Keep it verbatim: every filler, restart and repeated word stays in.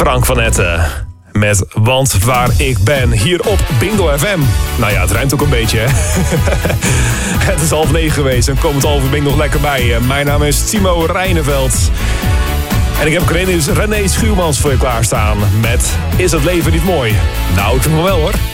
Frank van Etten met Want Waar Ik Ben hier op Bingo F M. Nou ja, het ruimt ook een beetje, hè? Het is half negen geweest en komt half Bingo nog lekker bij. Mijn naam is Timo Rijneveld. En ik heb René, René Schuurmans voor je klaarstaan met Is het leven niet mooi? Nou, ik vind het wel hoor.